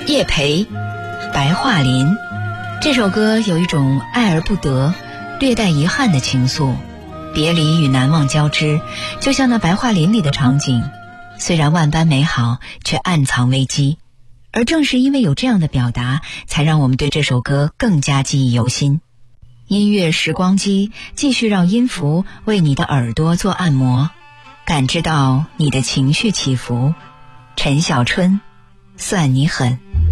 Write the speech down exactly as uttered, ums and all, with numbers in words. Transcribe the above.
叶培，白桦林。这首歌有一种爱而不得，略带遗憾的情愫，别离与难忘交织，就像那白桦林里的场景，虽然万般美好，却暗藏危机。而正是因为有这样的表达，才让我们对这首歌更加记忆犹新。音乐时光机继续让音符为你的耳朵做按摩，感知到你的情绪起伏。陈小春，算你狠。